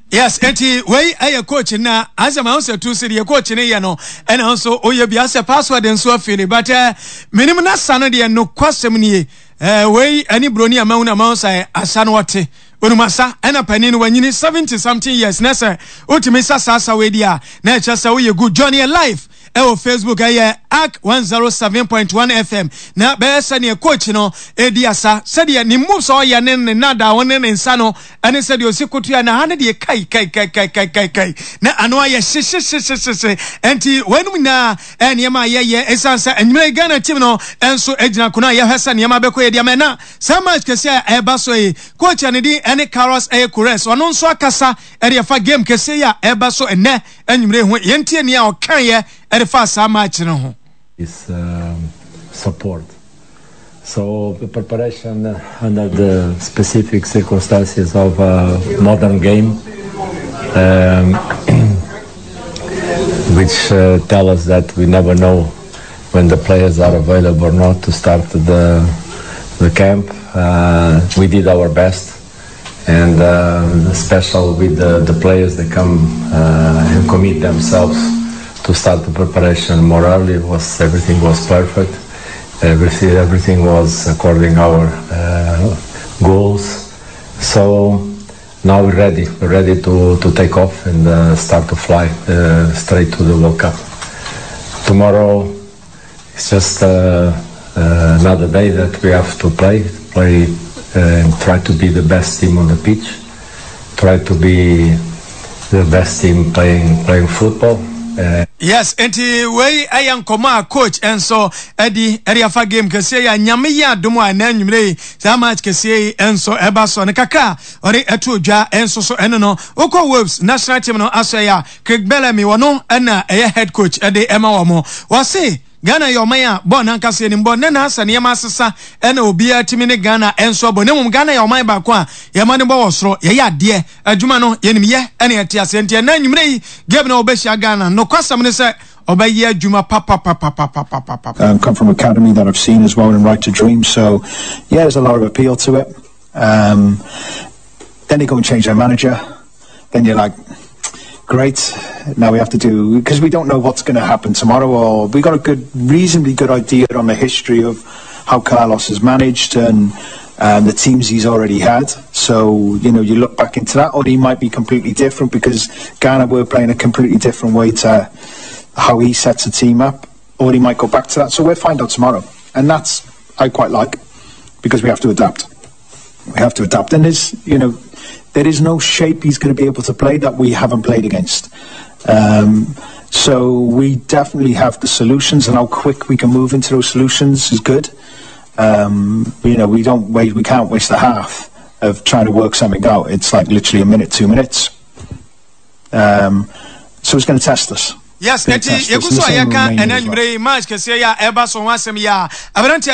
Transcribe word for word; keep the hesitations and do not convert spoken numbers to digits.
Yes, enti we aye coach na asema on se tu se de coach ne ye no ena nso oye bia se password nso afiri but eh minim na sano de no kwasem nie eh we ani broni amahu na amahu sai asano wote onumasa ena pani no wanyini seventy something years na se otimi sasa we dia na eche se we good journey life e o Facebook aye A C one oh seven point one F M na be se ne coach no e dia sa se de ni move so ye ne ne nada won ne nsa no ene se de osikotu ya na ha ne de kai kai kai kai kai kai kai na ano aye shi shi shi shi shi enti wenum na ene ma ye ye esansa enwere Ghana team no enso ejina kuna ye hesa ne ma be ko ye dia me na so much kese e ba so e coach ane di ene Carlos e Kures ono nso akasa e de fa game kese ya e ba so ene enwere ho ye ntie ne ya o kan ye e de fa sa match no ho is um, support. So the preparation under the specific circumstances of a modern game, um, which uh, tell us that we never know when the players are available or not to start the the camp. Uh, we did our best, and uh, special with the, the players that come uh, and commit themselves to start the preparation more early. It was everything was perfect. Everything everything was according our uh, goals. So now we're ready. We're ready to, to take off and uh, start to fly uh, straight to the World Cup. Tomorrow it's just uh, uh, another day that we have to play, play uh, and try to be the best team on the pitch. Try to be the best team playing playing football. Uh, yes, enti we ayan koma coach enso edi area fa game kese ya nyame ya domo ananwumre sa match kese enso eba so ne kaka ori etu dwa enso so eno no oko Wolves national team no aso ya Craig Bellamy wono na eye head coach edi ema wo mo wase Ghana yomaya bo na nkase ni mbo ne na asa ne yema asesa ena obi atimi ne Ghana enso bo ne mum Ghana yomaya ba ko a yema ne bo wosoro ye ya de adwuma no ye nim ye ena ye te asente na nwumre yi game na obehia Ghana no kwasam ne se obaye adwuma papa papa papa papa um, come from academy that I've seen as well in Right to Dream, so yeah, there's a lot of appeal to it. Um, then they go and change their manager, then you're like, great, now we have to do, because we don't know what's going to happen tomorrow, or we got a good, reasonably good idea on the history of how Carlos has managed and um, the teams he's already had. So, you know, you look back into that, or he might be completely different because Ghana were playing a completely different way to how he sets a team up, or he might go back to that. So we'll find out tomorrow. And that's, I quite like, because we have to adapt. We have to adapt. And there's, you know, there is no shape he's going to be able to play that we haven't played against. Um, so we definitely have the solutions, and how quick we can move into those solutions is good. Um, you know, we don't wait, we can't waste a half of trying to work something out. It's like literally a minute, two minutes. Um, so it's going to test us. Yes, eti yekuso ayaka enanwumre match kese ya eba so wasem ya